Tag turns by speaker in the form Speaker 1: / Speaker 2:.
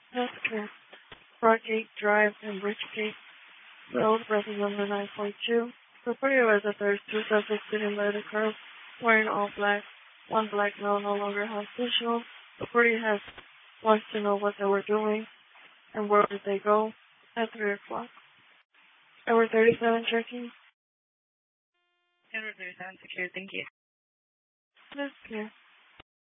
Speaker 1: That's clear. Broadgate Drive in Richgate Road, resident number 942. Reported as a third two suspects sitting by the curb, wearing all black. One black male no longer has visual. Reported wants to know what they were doing and where did they go at 3 o'clock. Hour 37 checking.
Speaker 2: Denver 37 secure, thank you.
Speaker 1: That's clear.